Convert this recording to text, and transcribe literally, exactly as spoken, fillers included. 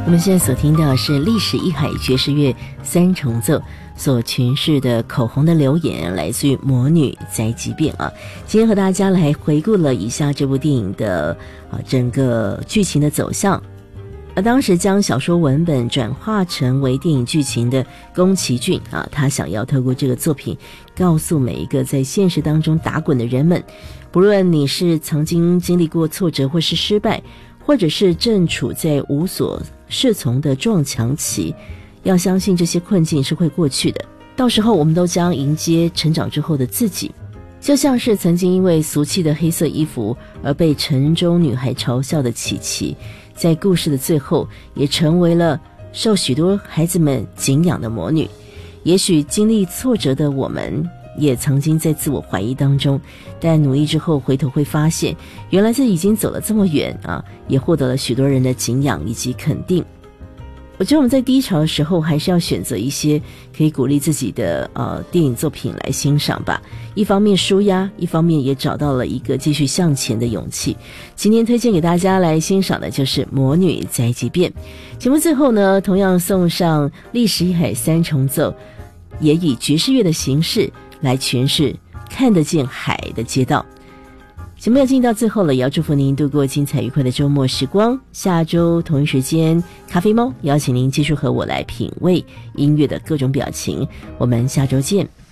我们现在所听到的是历史一海爵士乐三重奏所诠释的口红的留言，来自于《魔女宅急便》啊。今天和大家来回顾了一下这部电影的啊整个剧情的走向。而当时将小说文本转化成为电影剧情的宫崎骏啊，他想要透过这个作品告诉每一个在现实当中打滚的人们，不论你是曾经经历过挫折或是失败，或者是正处在无所适从的撞墙期，要相信这些困境是会过去的，到时候我们都将迎接成长之后的自己。就像是曾经因为俗气的黑色衣服而被城中女孩嘲笑的琪琪，在故事的最后也成为了受许多孩子们敬仰的魔女。也许经历挫折的我们也曾经在自我怀疑当中，但努力之后回头会发现，原来自己已经走了这么远啊，也获得了许多人的敬仰以及肯定。我觉得我们在低潮的时候还是要选择一些可以鼓励自己的呃电影作品来欣赏吧，一方面抒压，一方面也找到了一个继续向前的勇气。今天推荐给大家来欣赏的就是《魔女宅急便》。节目最后呢，同样送上历史一海三重奏，也以爵士乐的形式来诠释看得见海的街道。节目要进到最后了，也要祝福您度过精彩愉快的周末时光。下周同一时间，咖啡猫邀请您继续和我来品味音乐的各种表情。我们下周见。